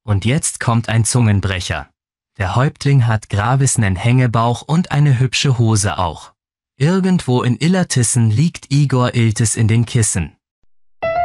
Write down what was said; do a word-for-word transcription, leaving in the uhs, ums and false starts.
Und jetzt kommt ein Zungenbrecher. Der Häuptling hat Gravis nen Hängebauch und eine hübsche Hose auch. Irgendwo in Illertissen liegt Igor Iltis in den Kissen.